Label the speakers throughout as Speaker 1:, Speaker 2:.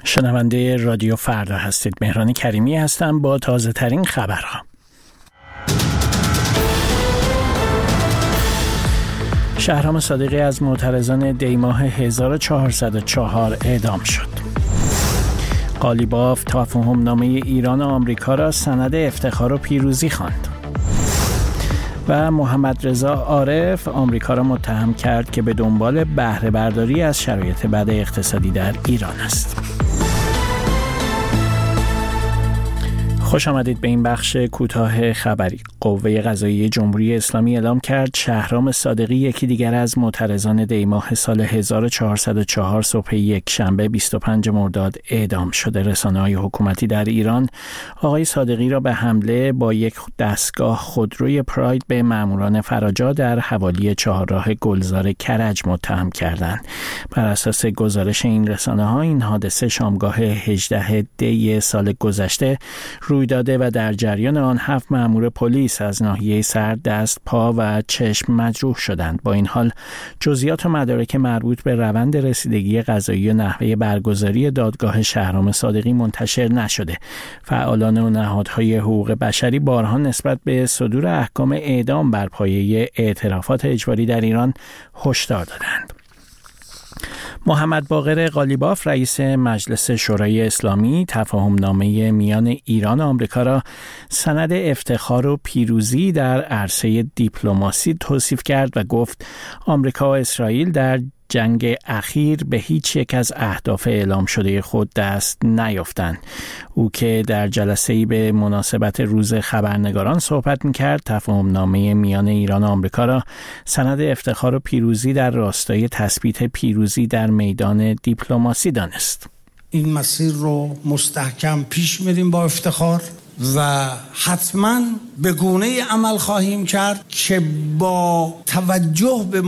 Speaker 1: شنونده رادیو فردا هستید. مهران کریمی هستم با تازه ترین خبرها. شهرام صادقی از معترضان دیماه 1404 اعدام شد. قالیباف تفاهم نامه ایران و آمریکا را سند افتخار و پیروزی خواند. و محمد رضا عارف آمریکا را متهم کرد که به دنبال بهره برداری از شرایط بد اقتصادی در ایران است. خوش آمدید به این بخش کوتاه خبری. قوه قضاییه جمهوری اسلامی اعلام کرد شهرام صادقی یکی دیگر از معترضان دیماه سال 1404 صبح یک شنبه 25 مرداد اعدام شده. رسانه‌های حکومتی در ایران آقای صادقی را به حمله با یک دستگاه خودروی پراید به ماموران فراجا در حوالی چهارراه گلزار کرج متهم کردند. بر اساس گزارش این رسانه‌ها این حادثه شامگاه 18 دی سال گذشته روی داده و در جریان آن 7 مأمور پلیس از ناحیه سر، دست، پا و چشم مجروح شدند. با این حال جزئیات و مدارک مربوط به روند رسیدگی قضایی و نحوه برگزاری دادگاه شهرام صادقی منتشر نشده. فعالان و نهادهای حقوق بشری بارها نسبت به صدور احکام اعدام بر پایه اعترافات اجباری در ایران هشدار دادند. محمد باقر قالیباف رئیس مجلس شورای اسلامی تفاهم نامه میان ایران و آمریکا را سند افتخار و پیروزی در عرصه دیپلماسی توصیف کرد و گفت آمریکا و اسرائیل در جنگ اخیر به هیچ یک از اهداف اعلام شده خود دست نیافتند. او که در جلسه‌ای به مناسبت روز خبرنگاران صحبت می‌کرد، تفاهم نامه میان ایران و آمریکا را سند افتخار و پیروزی در راستای تثبیت پیروزی در میدان دیپلماسی دانست.
Speaker 2: این مسیر رو مستحکم پیش میریم با افتخار و حتما به گونه‌ای عمل خواهیم کرد که با توجه به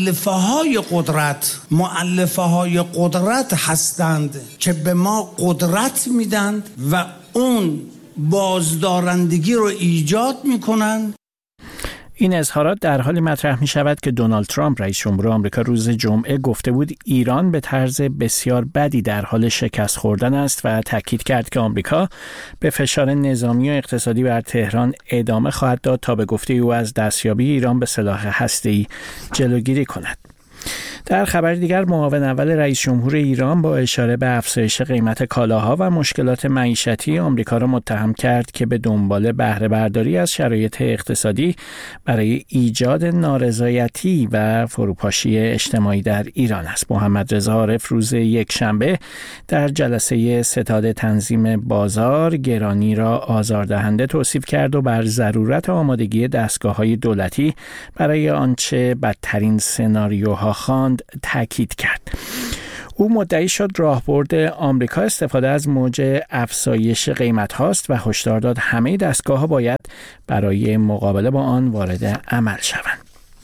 Speaker 2: مؤلفه های قدرت هستند که به ما قدرت میدند و اون بازدارندگی رو ایجاد میکنند.
Speaker 1: این اظهارات در حالی مطرح می شود که دونالد ترامپ رئیس جمهور آمریکا روز جمعه گفته بود ایران به طرز بسیار بدی در حال شکست خوردن است و تاکید کرد که آمریکا به فشار نظامی و اقتصادی بر تهران ادامه خواهد داد تا به گفته او از دستیابی ایران به سلاح هسته‌ای جلوگیری کند. در خبر دیگر معاون اول رئیس جمهور ایران با اشاره به افزایش قیمت کالاها و مشکلات معیشتی آمریکا را متهم کرد که به دنبال بهره برداری از شرایط اقتصادی برای ایجاد نارضایتی و فروپاشی اجتماعی در ایران است. محمد رضا عارف روز یک شنبه در جلسه ستاد تنظیم بازار گرانی را آزاردهنده توصیف کرد و بر ضرورت آمادگی دستگاه‌های دولتی برای آنچه بدترین سناریوها خواند تاکید کرد. او مدعی شد راهبرد آمریکا استفاده از موج افزایش قیمت هاست و هشدار داد همه دستگاه‌ها باید برای مقابله با آن وارد عمل شوند.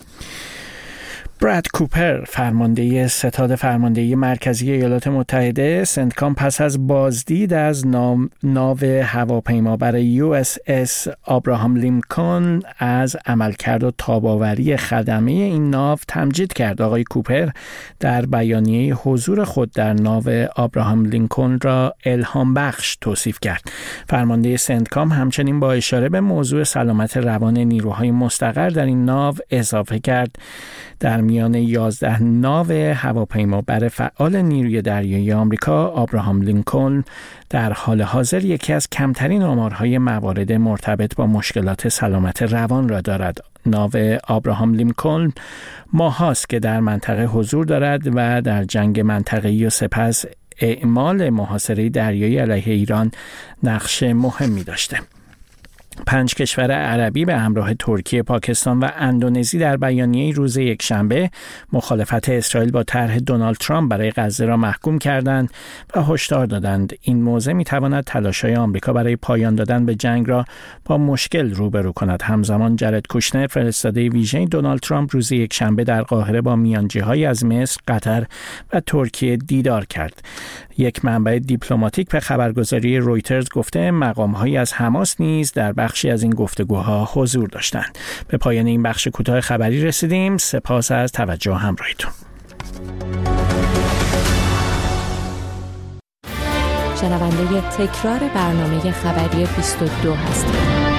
Speaker 1: براد کوپر فرمانده ستاد فرماندهی مرکزی ایالات متحده سنتکام پس از بازدید از ناو هواپیما برای USS آبراهام لینکلن از عملکرد و تاب‌آوری خدمه این ناو تمجید کرد. آقای کوپر در بیانیه حضور خود در ناو آبراهام لینکلن را الهام بخش توصیف کرد. فرمانده سنتکام همچنین با اشاره به موضوع سلامت روان نیروهای مستقر در این ناو اضافه کرد در میان 11 ناو هواپیمابر فعال نیروی دریایی آمریکا آبراهام لینکلن در حال حاضر یکی از کمترین آمارهای موارد مرتبط با مشکلات سلامت روان را دارد. ناو آبراهام لینکلن ماهاست که در منطقه حضور دارد و در جنگ منطقه‌ای و سپس اعمال محاصره دریایی علیه ایران نقش مهمی داشته. 5 کشور عربی به همراه ترکیه، پاکستان و اندونزی در بیانیه روز یکشنبه مخالفت اسرائیل با طرح دونالد ترامپ برای غزه را محکوم کردند و هشدار دادند این موضع می‌تواند تلاش‌های آمریکا برای پایان دادن به جنگ را با مشکل روبرو کند. همزمان جارد کوشنر فرستاده ویژه دونالد ترامپ روز یکشنبه در قاهره با میانجی‌هایی از مصر، قطر و ترکیه دیدار کرد. یک منبع دیپلماتیک به خبرگزاری رویترز گفته مقام‌هایی از حماس نیز در بخشی از این گفتگوها حضور داشتند. به پایان این بخش کوتاه خبری رسیدیم. سپاس از توجه همراهیتون.
Speaker 3: شنونده تکرار برنامه خبری 22 هستید.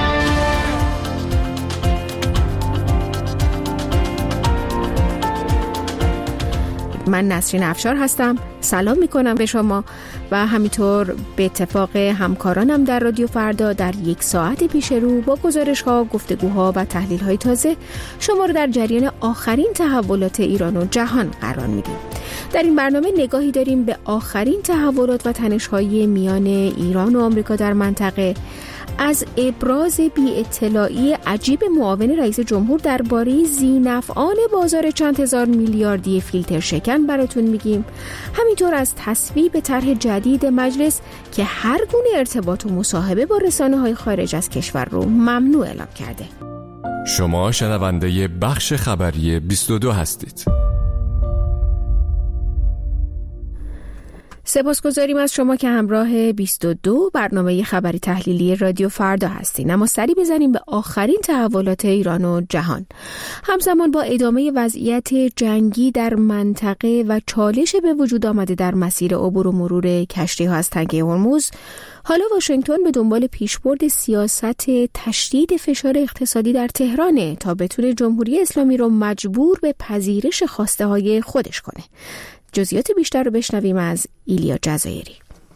Speaker 3: من نسرین افشار هستم. سلام میکنم به شما و همینطور به اتفاق همکارانم در رادیو فردا در یک ساعت پیش رو با گزارش‌ها، گفتگوها و تحلیل‌های تازه شما رو در جریان آخرین تحولات ایران و جهان قرار میدیم. در این برنامه نگاهی داریم به آخرین تحولات و تنش‌های میان ایران و آمریکا در منطقه، از ابراز بی‌اطلاعی عجیب معاون رئیس جمهور درباره ذی‌نفعان بازار چند هزار میلیاردی فیلتر شکن براتون میگیم. همینطور از تصویب طرح جدید مجلس که هر گونه ارتباط و مصاحبه با رسانه‌های خارج از کشور رو ممنوع اعلام کرده.
Speaker 4: شما شنونده بخش خبری 22 هستید.
Speaker 3: سپاسگزاریم از شما که همراه 22 برنامه خبری تحلیلی رادیو فردا هستین. اما سری بزنیم به آخرین تحولات ایران و جهان. همزمان با ادامه وضعیت جنگی در منطقه و چالش به وجود آمده در مسیر عبور و مرور کشتی‌ها از تنگه هرمز، حالا واشنگتن به دنبال پیشبرد سیاست تشدید فشار اقتصادی در تهرانه تا بتونه جمهوری اسلامی رو مجبور به پذیرش خواسته‌های خودش کنه. جزئیات بیشتر رو بشنویم از ایلیا جزایری.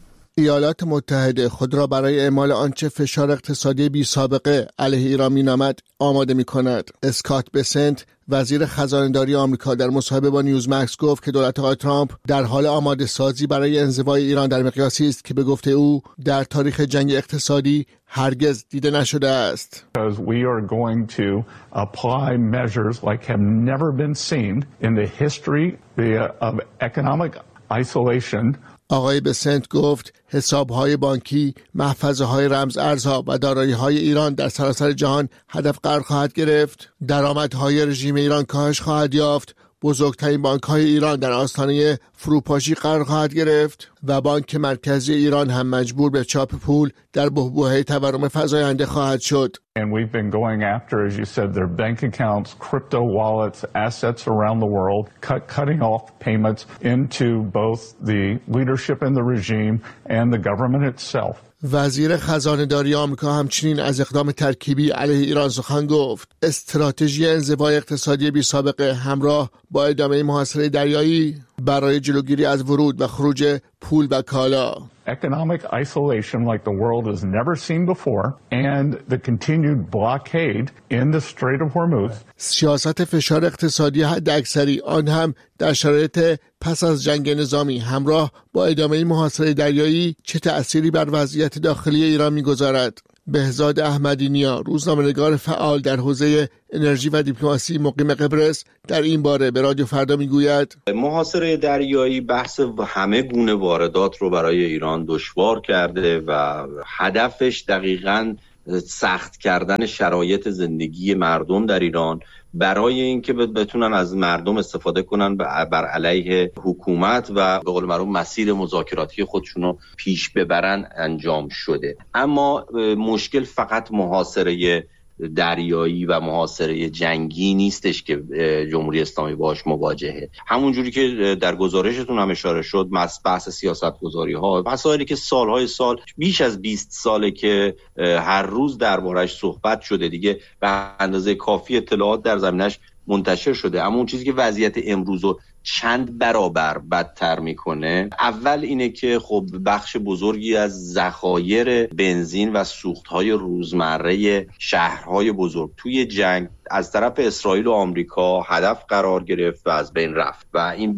Speaker 5: ایالات متحده خود را برای اعمال آنچه فشار اقتصادی بی سابقه علیه ایران می‌نامد آماده می‌کند. اسکات بسنت وزیر خزانه‌داری آمریکا در مصاحبه با نیوزمکس گفت که دولت آقای ترامپ در حال آماده سازی برای انزوای ایران در مقیاسی است که به گفته او در تاریخ جنگ اقتصادی هرگز دیده نشده است.
Speaker 6: Because we are going to apply measures like have never been seen in the history of economic isolation.
Speaker 5: آقای بسنت گفت حساب‌های بانکی، محفظه‌های رمز ارزها و دارایی‌های ایران در سراسر جهان هدف قرار خواهد گرفت. درآمدهای رژیم ایران کاهش خواهد یافت. بزرگترین بانک‌های ایران در آستانه فروپاشی قرار خواهد گرفت و بانک مرکزی ایران هم مجبور به چاپ پول در بحبوحه تورم فزاینده خواهد شد.
Speaker 6: And we've been going after, as you said, their bank accounts, crypto wallets, assets around the world, cutting off payments into both the leadership in the regime and the government itself.
Speaker 5: وزیر خزانه‌داری آمریکا همچنین از اقدام ترکیبی علیه ایران سخن گفت. استراتژی انزوای اقتصادی بی سابقه همراه با ادامه محاصره دریایی برای جلوگیری از ورود و خروج پول و کالا.
Speaker 6: Economic isolation like the world has never seen before and the continued blockade in the Strait of Hormuz.
Speaker 5: سیاست فشار اقتصادی حداکثری، آن هم در شرایط پس از جنگ نظامی همراه با ادامه محاصره دریایی، چه تأثیری بر وضعیت داخلی ایران می‌گذارد؟ بهزاد احمدی‌نیا، روزنامه‌نگار فعال در حوزه انرژی و دیپلماسی مقیم قبرس، در این باره به رادیو فردا میگوید
Speaker 7: محاصره دریایی بحث همه گونه واردات رو برای ایران دشوار کرده و هدفش دقیقاً سخت کردن شرایط زندگی مردم در ایران برای اینکه بتونن از مردم استفاده کنن بر علیه حکومت و به قول معروف مسیر مذاکراتی خودشون رو پیش ببرن انجام شده. اما مشکل فقط محاصره دریایی و محاصره جنگی نیستش که جمهوری اسلامی باهاش مواجهه. همونجوری که در گزارشتون هم اشاره شد، بحث سیاست‌گذاری ها، مسائلی که سالهای سال، بیش از 20 ساله که هر روز دربارش صحبت شده دیگه، به اندازه کافی اطلاعات در زمینش منتشر شده. اما اون چیزی که وضعیت امروز رو چند برابر بدتر میکنه، اول اینه که خب بخش بزرگی از ذخایر بنزین و سوختهای روزمره شهرهای بزرگ توی جنگ از طرف اسرائیل و آمریکا هدف قرار گرفت و از بین رفت و این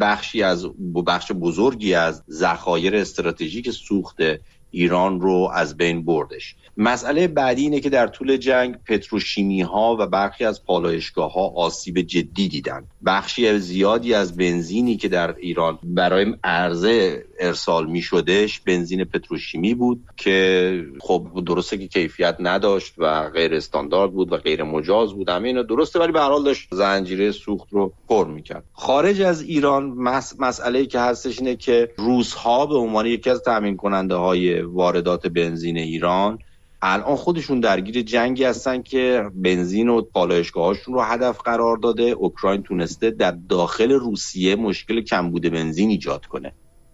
Speaker 7: بخش بزرگی از ذخایر استراتژیک سوخت ایران رو از بین بردش. مسئله بعدی اینه که در طول جنگ پتروشیمی ها و برخی از پالایشگاه ها آسیب جدی دیدن. بخشی زیادی از بنزینی که در ایران برای عرضه ارسال می شدش بنزین پتروشیمی بود که خب درسته که کیفیت نداشت و غیر استاندارد بود و غیر مجاز بود، همه اینا درسته، ولی به هر حال داشت زنجیره سوخت رو پر می‌کرد. خارج از ایران مسئله‌ای که هستش اینه که روس‌ها به عنوان یکی از تامین کننده های واردات بنزین ایران الان خودشون درگیر جنگی هستن که بنزین و پالایشگاهاشون رو هدف قرار داده. اوکراین تونسته در داخل روسیه مشکل کمبود بنزین ایجاد کنه.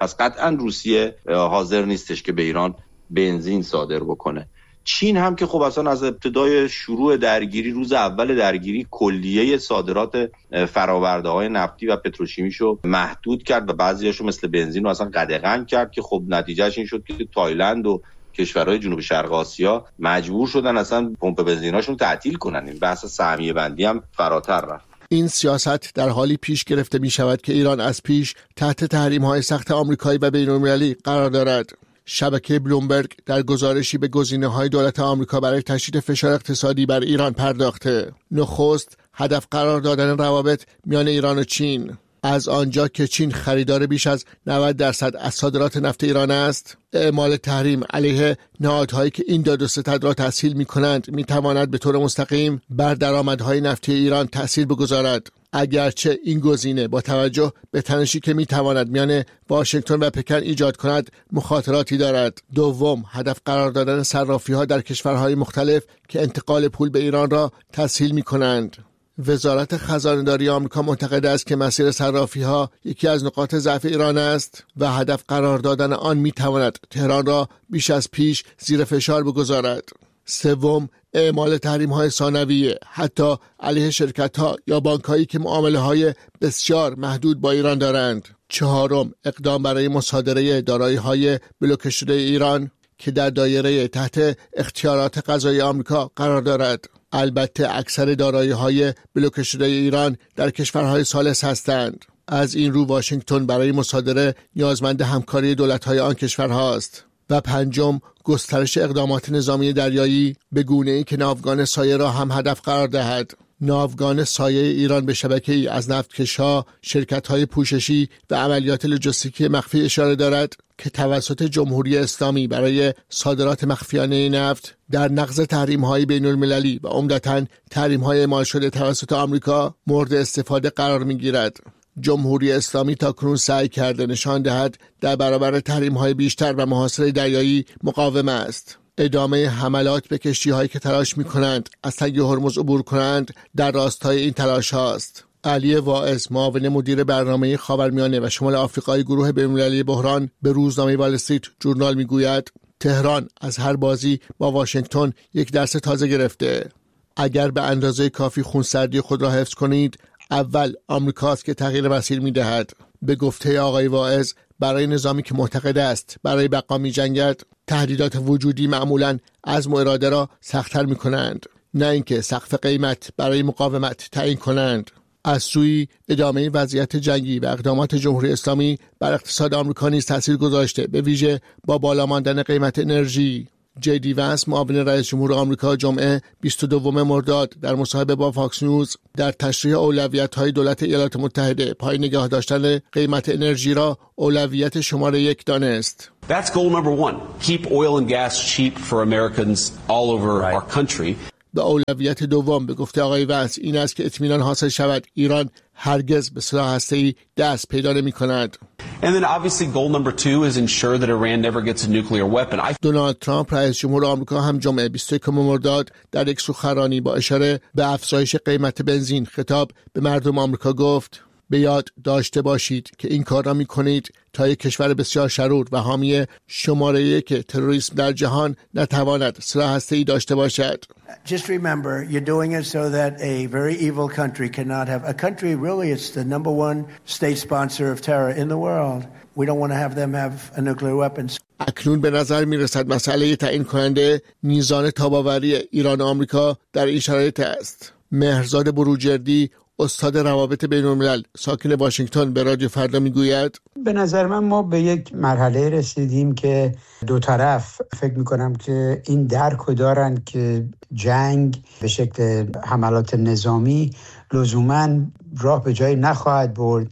Speaker 7: پس قطعا روسیه حاضر نیستش که به ایران بنزین صادر بکنه. چین هم که خب اصلا از ابتدای شروع درگیری، روز اول درگیری، کلیه صادرات فرآورده‌های نفتی و پتروشیمیشو محدود کرد و بعضیاشو مثل بنزین رو اصلا قدغن کرد که خب نتیجهش این شد که تایلند و کشورهای جنوب شرق آسیا مجبور شدن اصلا پمپ بنزیناشون تعطیل کنن. این بحث سهمیه بندی هم فراتر رفت.
Speaker 5: این سیاست در حالی پیش گرفته می شود که ایران از پیش تحت تحریم‌های سخت آمریکایی و بین‌المللی قرار دارد. شبکه بلومبرگ در گزارشی به گزینه‌های دولت آمریکا برای تشدید فشار اقتصادی بر ایران پرداخته. نخست هدف قرار دادن روابط میان ایران و چین. از آنجا که چین خریدار بیش از 90% از صادرات نفت ایران است، اعمال تحریم علیه نهادهایی که این داد و ستد را تسهیل می‌کنند می‌تواند به طور مستقیم بر درآمدهای نفتی ایران تأثیر بگذارد. اگرچه این گزینه با توجه به تنشی که میتواند میان واشنگتن و پکن ایجاد کند مخاطراتی دارد. دوم، هدف قرار دادن صرافی‌ها در کشورهای مختلف که انتقال پول به ایران را تسهیل می‌کنند. وزارت خزانه‌داری آمریکا معتقد است که مسیر صرافی‌ها یکی از نقاط ضعف ایران است و هدف قرار دادن آن میتواند تهران را بیش از پیش زیر فشار بگذارد. سوم، اعمال تحریم‌های ثانویه حتی علیه شرکت‌ها یا بانک‌هایی که معامله‌های بسیار محدود با ایران دارند. چهارم، اقدام برای مصادره دارایی‌های بلوکه شده ایران که در دایره تحت اختیارات قضایی آمریکا قرار دارد. البته اکثر دارایی‌های بلوکه شده ایران در کشورهای ثالث هستند. از این رو واشنگتن برای مصادره نیازمند همکاری دولت‌های آن کشورهاست. و پنجم، گسترش اقدامات نظامی دریایی به گونه‌ای که ناوگان سایه را هم هدف قرار دهد. ناوگان سایه ایران به شبکه‌ای از نفتکش‌ها، شرکت‌های پوششی و عملیات لوجستیکی مخفی اشاره دارد که توسط جمهوری اسلامی برای صادرات مخفیانه نفت در نقض تحریم‌های بین‌المللی و عمدتاً تحریم‌های اعمال شده توسط آمریکا مورد استفاده قرار می‌گیرد. جمهوری اسلامی تاکنون سعی کرده نشان دهد در برابر تحریم‌های بیشتر و محاصره دریایی مقاوم است. ادامه حملات به کشتی‌هایی که تلاش می‌کنند از تنگ هرمز عبور کنند در راستای این تلاش هاست. علی واعظ، معاون مدیر برنامه خاورمیانه و شمال آفریقای گروه بین‌المللی بحران، به روزنامه وال استریت ژورنال میگوید تهران از هر بازی با واشنگتن یک درس تازه گرفته. اگر به اندازه کافی خونسردی خود را حفظ کنید، اول آمریکاست که تغییر مسیر می‌دهد. به گفته آقای واعظ، برای نظامی که معتقد است برای بقا می‌جنگد، تهدیدات وجودی معمولاً عزم و اراده را سخت‌تر می‌کنند، نه اینکه سقف قیمت برای مقاومت تعیین کنند. از سوی ادامه وضعیت جنگی و اقدامات جمهوری اسلامی بر اقتصاد آمریکا نیز تاثیر گذاشته، به ویژه با بالا ماندن قیمت انرژی. جی دی ونس، معاون رئیس جمهور آمریکا، جمعه 22 مرداد در مصاحبه با فاکس نیوز در تشریح اولویت‌های دولت ایالات متحده پایین نگاه داشتن قیمت انرژی را اولویت شماره 1 دانست.
Speaker 8: That's goal number 1. Keep oil and gas cheap for Americans all over our country.
Speaker 5: به اولویت دوم به گفته آقای ونس این است که اطمینان حاصل شود ایران هرگز به سلاح هسته‌ای دست پیدا نمی‌کند.
Speaker 8: And then obviously goal number 2 is ensure that Iran never gets a nuclear weapon.
Speaker 5: دونالد ترامپ رئیس جمهور آمریکا هم جمعه 21 مرداد در یک سخنرانی با اشاره به افزایش قیمت بنزین خطاب به مردم آمریکا گفت: به یاد داشته باشید که این کار را می‌کنید تا یک کشور بسیار شرور و حامی شماره 1 تروریسم در جهان نتواند سلاح هسته‌ای داشته باشد.
Speaker 9: Just remember, you're doing it so that a very evil country cannot have a country. Really, it's the number one state sponsor of terror in the world. We don't want to have them have a nuclear weapons.
Speaker 5: اکنون به نظر می‌رسد مسئله تعیین کننده میزان تاب‌آوری ایران و آمریکا در این شرایط است. مهرزاد بروجردی، استاد روابط بین‌الملل ساکن واشنگتن، به رادیو فردا میگوید:
Speaker 10: به نظر من ما به یک مرحله رسیدیم که دو طرف فکر میکنم که این درکو دارن که جنگ به شکل حملات نظامی لزوماً راه به جایی نخواهد برد.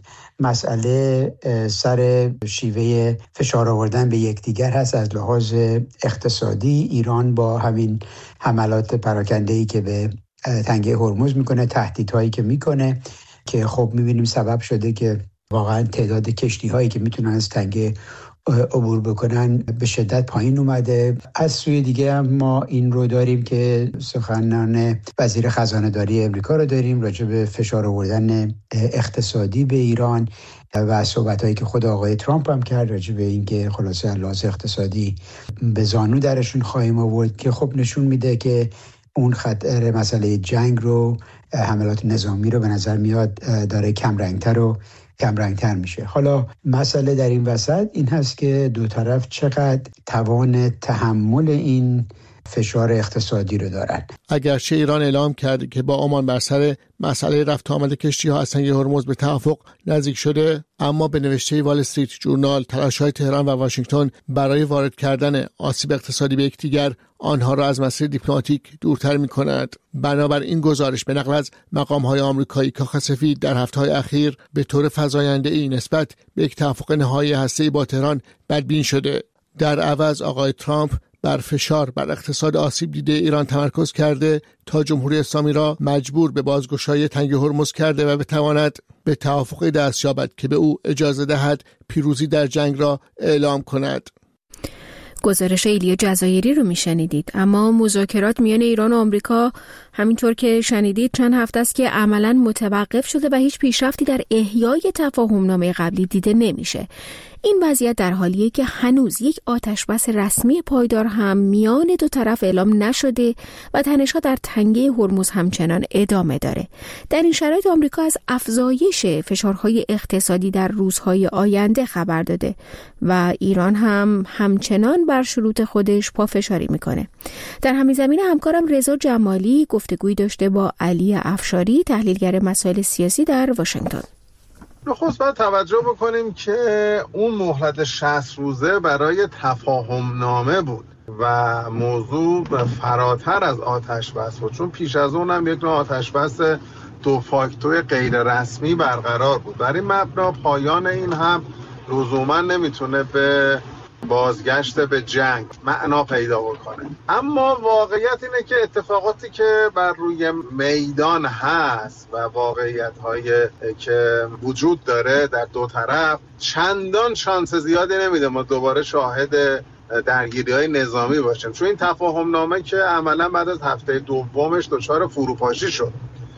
Speaker 10: مسئله سر شیوه فشار آوردن به یکدیگر هست. از لحاظ اقتصادی ایران با همین حملات پراکنده‌ای که به تنگه هرمز میکنه، تهدیدهایی که میکنه، که خب میبینیم سبب شده که واقعا تعداد کشتی هایی که میتونن از تنگه عبور بکنن به شدت پایین اومده. از سوی دیگه هم ما این رو داریم که سخنان وزیر خزانه داری امریکا رو داریم راجع به فشار آوردن اقتصادی به ایران و صحبت‌هایی که خود آقای ترامپ هم کرد راجع به اینکه خلاصه لحاظ اقتصادی به زانو درشون خواهیم آورد، که خب نشون میده که اون خطر مسئله جنگ رو، حملات نظامی رو به نظر میاد داره کمرنگتر میشه. حالا مسئله در این وسط این هست که دو طرف چقدر توان تحمل این فشار اقتصادی رو دارن.
Speaker 5: اگرچه ایران اعلام کرد که با عمان بر سر مسئله رفت آمد کشتی‌ها از تنگه هرمز به توافق نزدیک شده، اما به نوشته وال استریت جورنال تلاش‌های تهران و واشنگتن برای وارد کردن آسیب اقتصادی به یکدیگر آنها را از مسیر دیپلماتیک دورتر می‌کند. بنابر این گزارش به نقل از مقام‌های آمریکایی، کاخ سفید در هفته‌های اخیر به طور فزاینده‌ای نسبت به یک توافق نهایی هسته‌ای با تهران بدبین شده. در عوض آقای ترامپ بر فشار بر اقتصاد آسیب دیده ایران تمرکز کرده تا جمهوری اسلامی را مجبور به بازگشایی تنگ هرمز کرده و بتواند به توافقی دست یابد که به او اجازه دهد پیروزی در جنگ را اعلام کند.
Speaker 3: گزارش ایلیا جزایری رو میشنیدید. اما مذاکرات میان ایران و آمریکا همینطور که شنیدید چند هفته است که عملاً متوقف شده و هیچ پیشرفتی در احیای تفاهمنامه قبلی دیده نمیشه. این وضعیت در حالیه که هنوز یک آتشبس رسمی پایدار هم میان دو طرف اعلام نشده و تنش‌ها در تنگه هرمز همچنان ادامه داره. در این شرایط آمریکا از افزایش فشارهای اقتصادی در روزهای آینده خبر داده و ایران هم همچنان بر شروط خودش پافشاری میکنه. در همین زمینه همکارم رضا جمالی گفتگویی داشته با علی افشاری، تحلیلگر مسائل سیاسی در واشنگتن.
Speaker 11: نخست باید توجه بکنیم که اون مهلت 60 روزه برای تفاهم نامه بود و موضوع فراتر از آتش بس بود، چون پیش از اون هم یک نوع آتش بس دو فاکتور غیر رسمی برقرار بود. برای مبنا پایان این هم لزوما نمیتونه به بازگشت به جنگ معنا پیدا بکنه. اما واقعیت اینه که اتفاقاتی که بر روی میدان هست و واقعیت‌هایی که وجود داره در دو طرف چندان شانس زیادی نمیده ما دوباره شاهد درگیری‌های نظامی باشیم، چون این تفاهم نامه که عملاً بعد از هفته دومش دچار فروپاشی شد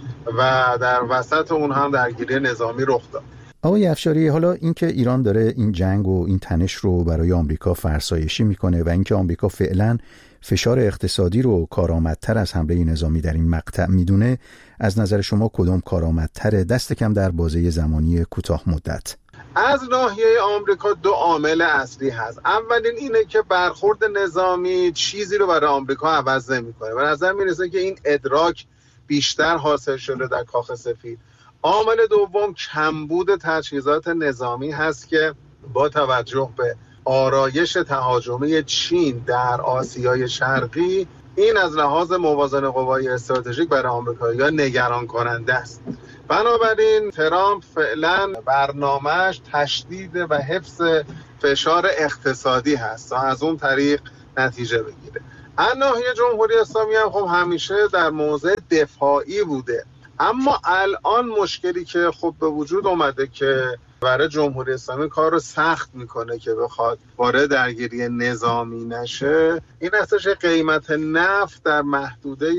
Speaker 11: و در وسط اون هم درگیری نظامی رخ داد.
Speaker 12: آقای افشاری، حالا اینکه ایران داره این جنگ و این تنش رو برای آمریکا فرسایشی میکنه و اینکه آمریکا فعلا فشار اقتصادی رو کارآمدتر از حمله نظامی در این مقطع میدونه، از نظر شما کدوم کارآمدتره، دست کم در بازه زمانی کوتاه مدت؟
Speaker 11: از ناحیه آمریکا دو عامل اصلی هست. اولین اینه که برخورد نظامی چیزی رو برای آمریکا عوض نمیکنه. به نظر میرسه که این ادراک بیشتر حاصل شده در کاخ سفید. عامل دوم کمبود تجهیزات نظامی هست که با توجه به آرایش تهاجمی چین در آسیای شرقی این از لحاظ موازنه قوای استراتژیک برای آمریکایی‌ها نگران کننده است. بنابراین ترامپ فعلا برنامه‌اش تشدید و حفظ فشار اقتصادی هست تا از اون طریق نتیجه بگیره. از ناحیه جمهوری اسلامی هم خب همیشه در موضع دفاعی بوده، اما الان مشکلی که خب به وجود اومده که برای جمهوری اسلامی کار رو سخت میکنه که بخواد وارد درگیری نظامی نشه، این هستش قیمت نفت در محدوده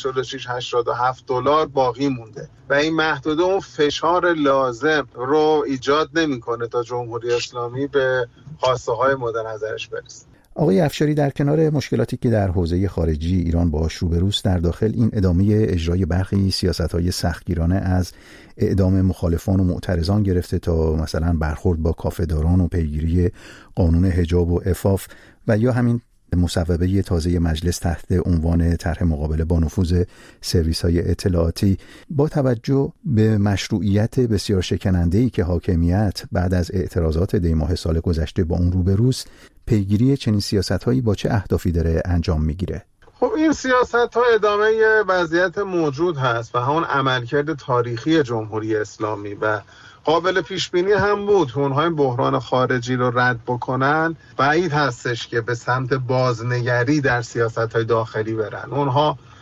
Speaker 11: 86-87 دلار باقی مونده و این محدوده اون فشار لازم رو ایجاد نمیکنه تا جمهوری اسلامی به خواسته های مد نظرش برسه.
Speaker 12: آقای افشاری، در کنار مشکلاتی که در حوزه خارجی ایران باهاش روبروست، در داخل این ادامه اجرای برخی سیاست‌های سختگیرانه از اعدام مخالفان و معترضان گرفته تا مثلا برخورد با کافه‌داران و پیگیری قانون حجاب و عفاف و یا همین مصوبه تازه مجلس تحت عنوان طرح مقابله با نفوذ سرویس‌های اطلاعاتی، با توجه به مشروعیت بسیار شکننده‌ای که حاکمیت بعد از اعتراضات دی‌ماه سال گذشته با اون روبروست، پیگیری چنین سیاست‌هایی با چه اهدافی داره انجام میگیره؟
Speaker 11: خب این سیاست‌ها ادامه وضعیت موجود هست و همون عملکرد تاریخی جمهوری اسلامی و قابل پیش بینی هم بود. اونها این بحران خارجی رو رد بکنن بعید هستش که به سمت بازنگری در سیاست‌های داخلی برن. اونها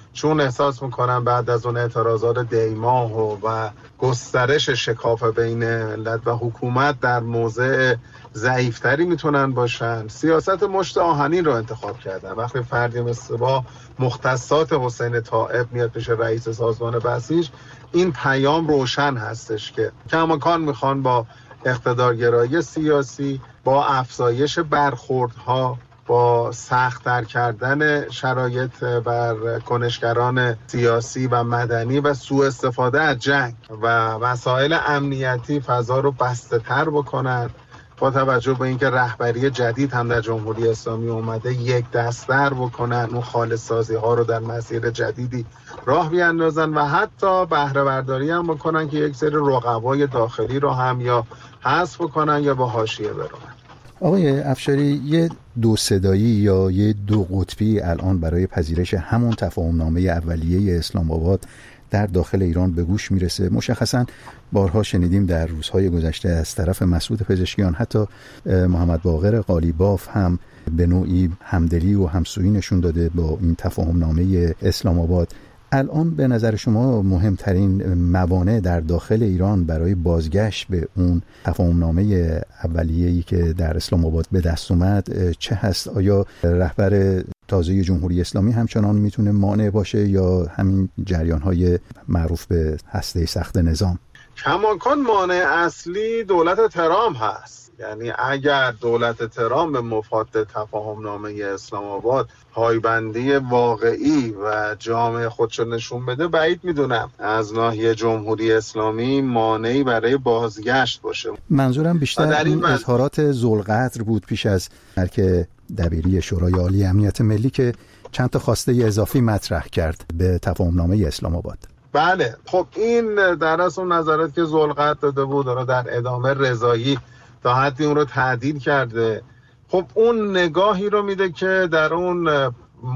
Speaker 11: چون احساس میکنن بعد از اون اعتراضات دیماه و گسترش شکاف بین ملت و حکومت در موضع ضعیفتری میتونن باشن، سیاست مشت آهنین رو انتخاب کردن. وقتی فردی مثل با مختصات حسین طائب میاد پیش رئیس سازمان بسیج، این پیام روشن هستش که کماکان میخوان با اقتدارگرایی سیاسی، با افزایش برخوردها، با سخت‌تر کردن شرایط بر کنشگران سیاسی و مدنی و سوء استفاده از جنگ و مسائل امنیتی فضا رو بسته‌تر بکنن. با توجه به اینکه رهبری جدید هم در جمهوری اسلامی اومده، یک دست‌تر بکنن، اون خالص‌سازی ها رو در مسیر جدیدی راه بیاندازن و حتی بهره برداری هم بکنن که یک سری رقبای داخلی رو هم یا حذف بکنن یا با حاشیه برن.
Speaker 12: آقای افشاری، یه دو صدایی یا یه دو قطبی الان برای پذیرش همون تفاهمنامه اولیه اسلام آباد در داخل ایران به گوش میرسه. مشخصاً بارها شنیدیم در روزهای گذشته از طرف مسعود پزشکیان، حتی محمد باقر قالیباف هم به نوعی همدلی و همسویی نشون داده با این تفاهمنامه اسلام آباد. الان به نظر شما مهمترین موانع در داخل ایران برای بازگشت به اون تفاهمنامه اولیه‌ای که در اسلام آباد به دست اومد چه هست؟ آیا رهبر تازه جمهوری اسلامی همچنان میتونه مانع باشه یا همین جریان‌های معروف به هسته سخت نظام؟
Speaker 11: کماکان مانع اصلی دولت ترامپ هست. یعنی اگر دولت ترامپ به مفاد تفاهمنامه اسلام آباد پایبندی واقعی و جامع خودشو نشون بده، بعید میدونم از ناحیه جمهوری اسلامی مانعی برای بازگشت باشه.
Speaker 12: منظورم بیشتر این اظهارات ذوالقدر بود پیش از مرکز دبیری شورای عالی امنیت ملی که چند تا خواسته اضافی مطرح کرد به تفاهمنامه اسلام آباد.
Speaker 11: بله، خب این در اصل اون نظرات که ذوالقدر داده بود رو در ادامه رضایی تا حدی اون رو تعدیل کرده. خب اون نگاهی رو میده که در اون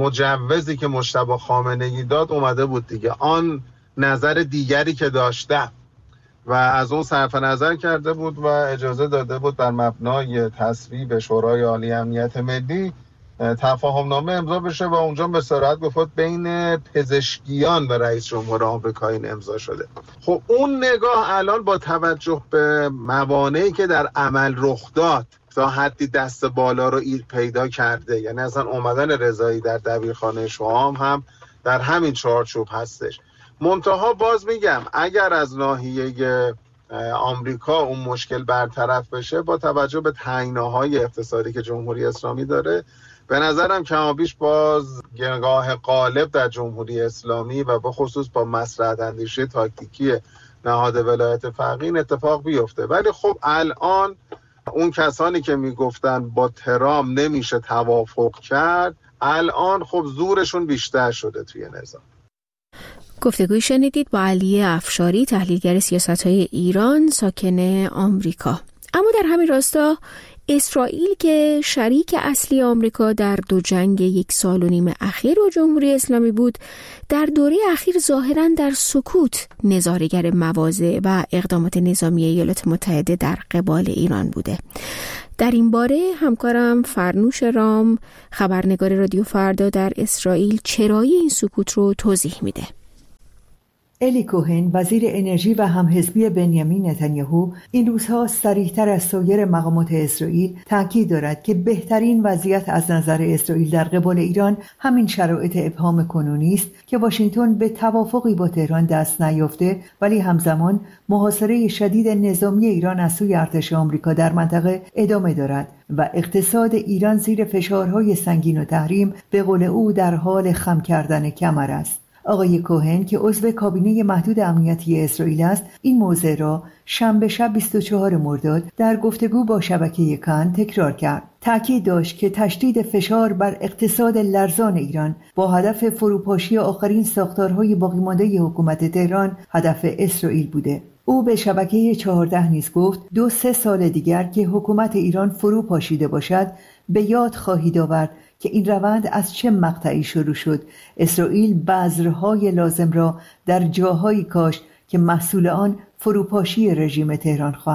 Speaker 11: مجوزی که مجتبی خامنه‌ای داد اومده بود دیگه، آن نظر دیگری که داشته و از اون صرف نظر کرده بود و اجازه داده بود بر مبنای تصویب شورای عالی امنیت ملی تفاهمنامه امضا بشه و اونجا به صراحت گفت بین پزشکیان و رئیس جمهور آمریکا این امضا شده. خب اون نگاه الان با توجه به موانعی که در عمل رخ داد تا حدی دست بالا رو پیدا کرده، یعنی اصلا اومدن رضایی در دبیرخانه شام هم در همین چارچوب هستش. منتها باز میگم اگر از ناحیه آمریکا اون مشکل برطرف بشه، با توجه به تنگناهای اقتصادی که جمهوری اسلامی داره، به نظرم کمابیش باز نگاه غالب در جمهوری اسلامی و به خصوص با مصلحت اندیشی تاکتیکی نهاد ولایت فقیه این اتفاق بیفته. ولی خب الان اون کسانی که میگفتن با ترامپ نمیشه توافق کرد، الان خب زورشون بیشتر شده توی نظام.
Speaker 3: گفتگوی شنیدید با علی افشاری، تحلیلگر سیاست‌های ایران ساکن آمریکا. اما در همین راستا اسرائیل که شریک اصلی آمریکا در دو جنگ 1.5 سال اخیر و جمهوری اسلامی بود، در دوره اخیر ظاهراً در سکوت نظاره‌گر مواضع و اقدامات نظامی ایالات متحده در قبال ایران بوده. در این باره همکارم فرنوش رام، خبرنگار رادیو فردا در اسرائیل، چرایی این سکوت رو توضیح میده.
Speaker 13: الی کوهن، وزیر انرژی و همحزبی بنیامین نتانیاهو، این روزها صریح‌تر از سایر مقامات اسرائیل تاکید دارد که بهترین وضعیت از نظر اسرائیل در قبال ایران همین شرایط ابهام کنونی است که واشنگتن به توافقی با تهران دست نیافته، ولی همزمان محاصره شدید نظامی ایران از سوی ارتش آمریکا در منطقه ادامه دارد و اقتصاد ایران زیر فشارهای سنگین و تحریم به قول او در حال خم کردن کمر است. آقای کوهن که عضو کابینه محدود امنیتی اسرائیل است، این موضوع را شنبه شب 24 مرداد در گفتگو با شبکه کان تکرار کرد. تأکید داشت که تشدید فشار بر اقتصاد لرزان ایران با هدف فروپاشی آخرین ساختارهای باقی مانده حکومت تهران هدف اسرائیل بوده. او به شبکه 14 نیز گفت 2-3 سال دیگر که حکومت ایران فرو پاشیده باشد، به یاد خواهید آورد که این روند از چه مقطعی شروع شد. اسرائیل بذرهای لازم را در جاهایی کاشت که محصول آن فروپاشی رژیم تهران خواهد بود.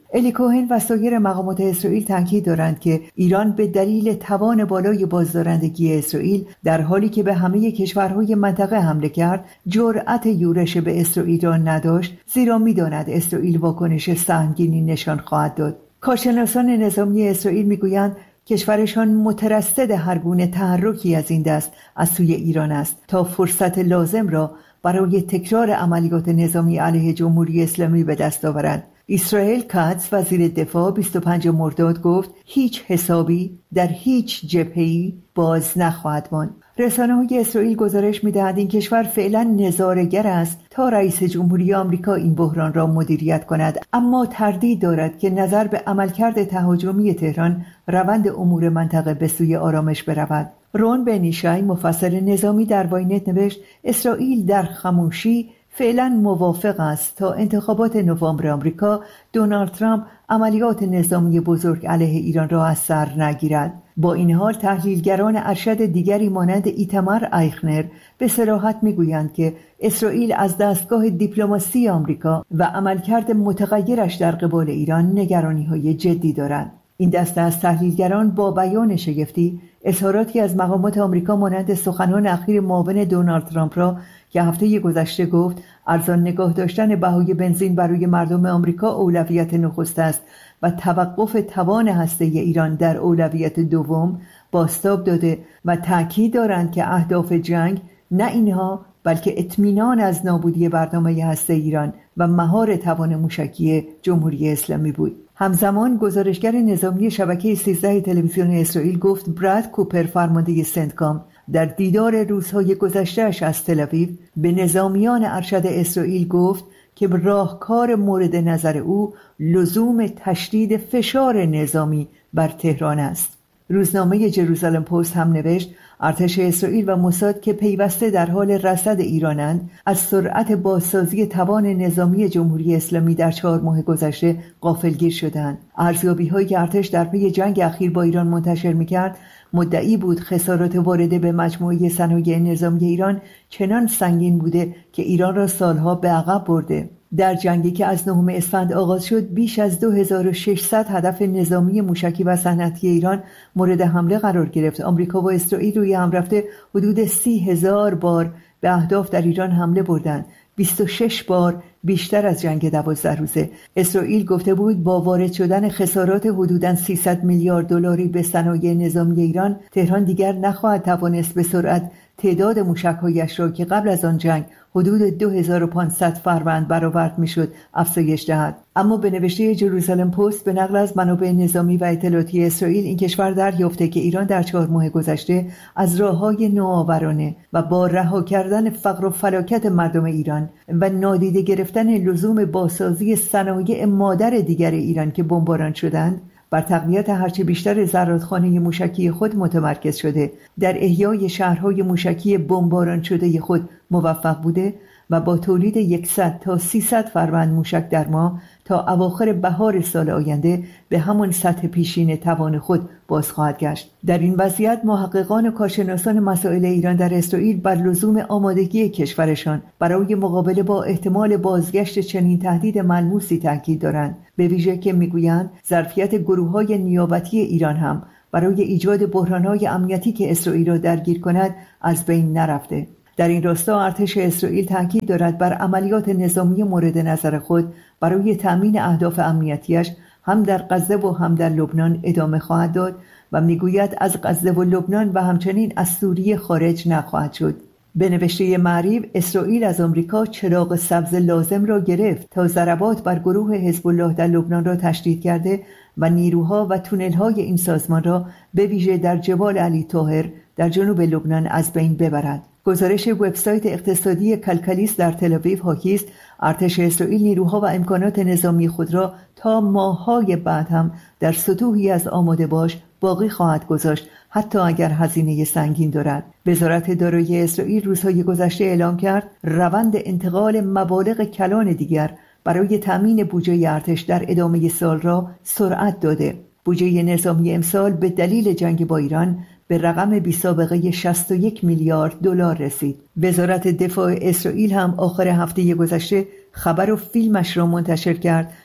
Speaker 13: الی کوهن و سایر مقامات اسرائیل تاکید دارند که ایران به دلیل توان بالای بازدارندگی اسرائیل در حالی که به همه کشورهای منطقه حمله کرد جرأت یورش به اسرائیل را نداشت، زیرا می‌داند اسرائیل واکنش سهمگینی نشان خواهد داد. کارشناسان نظامی اسرائیل می‌گویند کشورشان مترصد هر گونه تحرکی از این دست از سوی ایران است تا فرصت لازم را برای تکرار عملیات نظامی علیه جمهوری اسلامی به دست آورد. اسرائیل کاتس وزیر دفاع 25 مرداد گفت هیچ حسابی در هیچ جبهه‌ای باز نخواهد ماند. رسانه‌های اسرائیل گزارش می‌دهند این کشور فعلا نظاره‌گر است تا رئیس جمهوری آمریکا این بحران را مدیریت کند، اما تردید دارد که نظر به عملکرد تهاجمی تهران روند امور منطقه به سوی آرامش برود. رون بنیشای مفسر نظامی در واینت نوشت اسرائیل در خاموشی فعلا موافق است تا انتخابات نوامبر آمریکا دونالد ترامپ عملیات نظامی بزرگ علیه ایران را از سر نگیرد. با این حال تحلیلگران ارشد دیگری مانند ایتمار ایخنر به صراحت میگویند که اسرائیل از دستگاه دیپلماسی آمریکا و عملکرد متغیرش در قبال ایران نگرانی‌های جدی دارند. این دسته از تحلیلگران با بیان شگفتی اظهاراتی از مقامات آمریکا مانند سخنان اخیر معاون دونالد ترامپ را که هفته گذشته گفت ارزان نگاه داشتن بهای بنزین برای مردم آمریکا اولویت نخست است و توقف توان هسته ایران در اولویت دوم بازتاب داده و تاکید دارند که اهداف جنگ نه اینها بلکه اطمینان از نابودی برنامه هسته ایران و مهار توان موشکی جمهوری اسلامی بود. همزمان گزارشگر نظامی شبکه 13 تلویزیون اسرائیل گفت براد کوپر فرمانده سنتکام در دیدار روزهای گذشته‌اش از تل‌آویو به نظامیان ارشد اسرائیل گفت که راهکار مورد نظر او لزوم تشدید فشار نظامی بر تهران است. روزنامه جروزالم پست هم نوشت ارتش اسرائیل و موساد که پیوسته در حال رصد ایرانند از سرعت بازسازی توان نظامی جمهوری اسلامی در 4 ماه گذشته غافلگیر شدند. ارزیابی‌هایی که ارتش در پی جنگ اخیر با ایران منتشر می‌کرد مدعی بود خسارات وارده به مجموعه صنایع نظامی ایران چنان سنگین بوده که ایران را سالها به عقب برده. در جنگی که از 9 اسفند آغاز شد بیش از 2600 هدف نظامی موشکی و صنعتی ایران مورد حمله قرار گرفت. آمریکا و اسرائیل روی هم رفته حدود 30,000 بار به اهداف در ایران حمله بردند. 26 بار بیشتر از جنگ 12 روزه. اسرائیل گفته بود با وارد شدن خسارات حدوداً 300 میلیارد دلاری به صنایع نظامی ایران، تهران دیگر نخواهد توانست به سرعت تعداد موشک‌هایش را که قبل از آن جنگ حدود 2500 فروند برآورد میشد افزایش دهد. اما به نوشته جروزالم پست به نقل از منابع نظامی و اطلاعاتی اسرائیل این کشور دریافته که ایران در 4 ماه گذشته از راه‌های نوآورانه و با رها کردن فقر و فلاکت مردم ایران و نادیده گرفتن لزوم بازسازی صنایع مادر دیگر ایران که بمباران شدند بر تقویت هرچه بیشتر زرادخانه موشکی خود متمرکز شده، در احیای شهرهای موشکی بمباران شده خود موفق بوده و با تولید 100 تا 300 فروند موشک در ماه تا اواخر بهار سال آینده به همان سطح پیشین توان خود باز خواهد گشت. در این وضعیت محققان و کارشناسان مسائل ایران در اسرائیل بر لزوم آمادگی کشورشان برای مقابله با احتمال بازگشت چنین تهدید ملموسی تاکید دارند، به ویژه که میگویند ظرفیت گروه‌های نیابتی ایران هم برای ایجاد بحران‌های امنیتی که اسرائیل را درگیر کند از بین نرفته. در این راستا ارتش اسرائیل تاکید دارد بر عملیات نظامی مورد نظر خود برای تأمین اهداف امنیتیش هم در غزه و هم در لبنان ادامه خواهد داد و میگوید از غزه و لبنان و همچنین از سوریه خارج نخواهد شد. به نوشته معریف اسرائیل از آمریکا چراغ سبز لازم را گرفت تا ضربات بر گروه حزب الله در لبنان را تشدید کرده و نیروها و تونل‌های این سازمان را به ویژه در جبال علی طاهر در جنوب لبنان از بین ببرد. گزارش وبسایت اقتصادی کلکلیس در تل‌آویو حاکی است ارتش اسرائیل نیروها و امکانات نظامی خود را تا ماه‌های بعد هم در سطوحی از آماده باش باقی خواهد گذاشت، حتی اگر هزینه سنگین دارد. وزارت دارایی اسرائیل روزهای گذشته اعلام کرد روند انتقال مبالغ کلان دیگر برای تامین بودجه ارتش در ادامه سال را سرعت داده. بودجه نظامی امسال به دلیل جنگ با ایران به رقم بی‌سابقه 61 میلیارد دلار رسید. وزارت دفاع اسرائیل هم آخر هفته گذشته خبر و فیلمش را منتشر کرد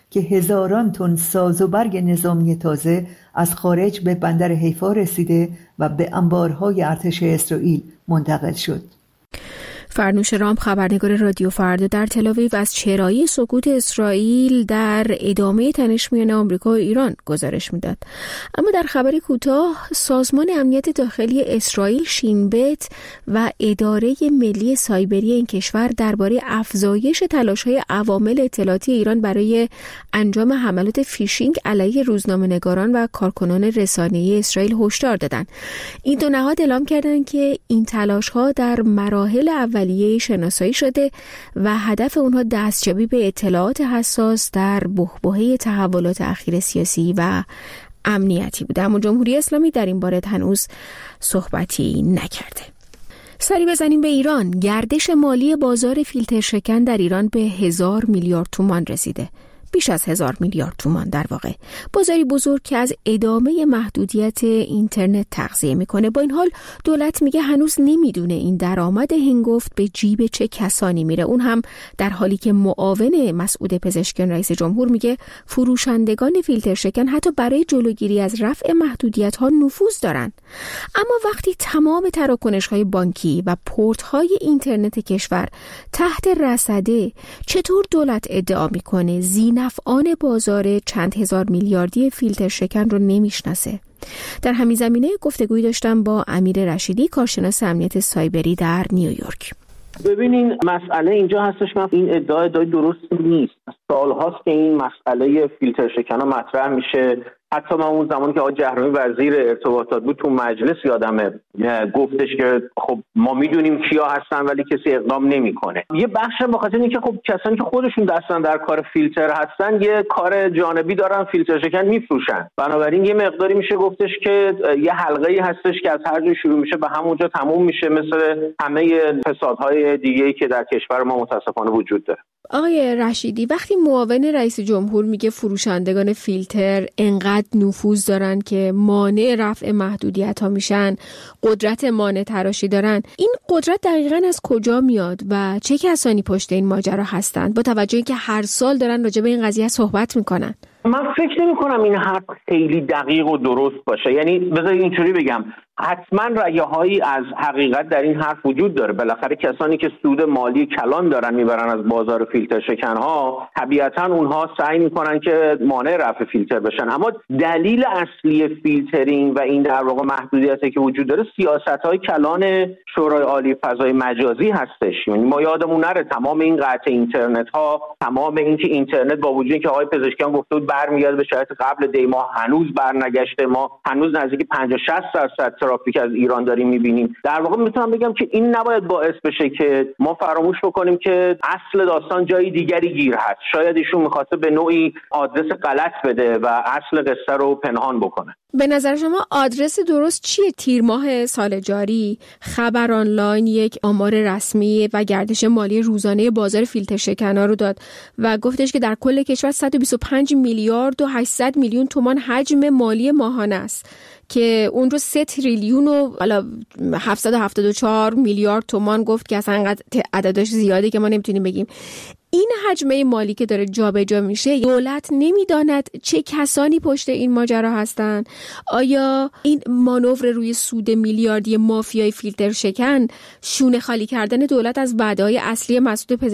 Speaker 13: که هزاران تن ساز و برگ نظامی تازه از خارج به بندر حیفا رسیده و به انبارهای ارتش اسرائیل منتقل شد.
Speaker 3: فرنوش رام، خبرنگار رادیو فردا در تل‌آویو، از چرایی سقوط اسرائیل در ادامه تنش میان آمریکا و ایران گزارش میداد. اما در خبری کوتاه، سازمان امنیت داخلی اسرائیل شینبت و اداره ملی سایبری این کشور درباره افزایش تلاش‌های عوامل اطلاعاتی ایران برای انجام حملات فیشینگ علیه روزنامه‌نگاران و کارکنان رسانه‌ای اسرائیل هشدار دادند. این دو نهاد اعلام کردند که این تلاش‌ها در مراحل اولیه شناسایی شده و هدف اونها دستیابی به اطلاعات حساس در بحبوحه تحولات اخیر سیاسی و امنیتی بوده. اما جمهوری اسلامی در این باره هنوز صحبتی نکرده. سری بزنیم به ایران. گردش مالی بازار فیلتر شکن در ایران به 1000 میلیارد تومان رسیده. بیش از 1000 میلیارد تومان در واقع. بازاری بزرگ که از ادامه محدودیت اینترنت تغذیه میکنه. با این حال دولت میگه هنوز نمیدونه این درآمد هنگفت به جیب چه کسانی میره. اون هم در حالی که معاون مسعود پزشکیان رئیس جمهور میگه فروشندگان فیلتر شکن حتی برای جلوگیری از رفع محدودیت ها نفوذ دارن. اما وقتی تمام تراکنش‌های بانکی و پورت‌های اینترنت کشور تحت رصده، چطور دولت ادعا میکنه ذی‌نفعان بازار چند هزار میلیاردی فیلتر شکن رو نمیشناسه؟ در همین زمینه گفتگویی داشتم با امیر رشیدی، کارشناس امنیت سایبری در نیویورک.
Speaker 14: ببینین مسئله اینجا هستش که این ادعای درست نیست. سال‌هاست که این مسئله فیلتر شکن‌ها مطرح میشه. حتی من اون زمانی که آقای جهرمی وزیر ارتباطات بود تو مجلس یادمه گفتش که خب ما میدونیم کیا هستن ولی کسی اقدام نمیکنه. یه بخش بخاطر اینکه خب کسانی که خودشون دستن در کار فیلتر هستن یه کار جانبی دارن، فیلتر شکن میفروشن. بنابراین یه مقداری میشه گفتش که یه حلقه‌ای هستش که از هر جا شروع میشه به همونجا تموم میشه، مثل همه فسادهای دیگه‌ای که در کشور ما متاسفانه وجود داره.
Speaker 3: آقای رشیدی، وقتی معاون رئیس جمهور میگه فروشندگان فیلتر انقدر نفوذ دارن که مانع رفع محدودیت ها میشن، قدرت مانع تراشی دارن، این قدرت دقیقاً از کجا میاد و چه کسانی پشت این ماجرا هستند، با توجه اینکه هر سال دارن راجع به این قضیه صحبت میکنن؟
Speaker 14: من فکر نمی کنم این حرف خیلی دقیق و درست باشه. یعنی بذارید اینجوری بگم، حتما رأی‌هایی از حقیقت در این حرف وجود داره. بالاخره کسانی که سود مالی کلان دارن میبرن از بازار فیلتر شکن‌ها، طبیعتاً اونها سعی میکنن که مانع رفع فیلتر بشن. اما دلیل اصلی فیلترینگ و این در واقع محدودیتی که وجود داره سیاست‌های کلان شورای عالی فضای مجازی هستش. یعنی ما یادمون نره تمام این قطع اینترنت‌ها، تمام این که اینترنت با وجود اینکه آقای پزشکیان گفته بود برمیگرده به شرایط قبل دی ماه، هنوز برنگشته. ما هنوز نزدیک 50-60% ترافیک از ایران داریم میبینیم. در واقع میتونم بگم که این نباید باعث بشه که ما فراموش بکنیم که اصل داستان جای دیگری گیر هست. شاید ایشون میخواسته به نوعی آدرس غلط بده و اصل قصه رو پنهان بکنه.
Speaker 3: به نظر شما آدرس درست چیه؟ تیر ماه سال جاری خبر آنلاین یک آمار رسمی و گردش مالی روزانه بازار فیلتر شکن‌ها رو داد و گفتش که در کل کشور 125 میلیارد و 800 میلیون تومان حجم مالی ماهانه است که اون رو 3 تریلیون و 774 میلیارد تومان گفت که اصلا انقدر عددش زیاده که ما نمیتونیم بگیم. این حجمه مالی که داره جابجا میشه، دولت نمیداند چه کسانی پشت این ماجرا هستن؟ آیا این مانور روی سود میلیاردی مافیای فیلتر شکن شونه خالی کردن دولت از وعده‌های اصلی مسعود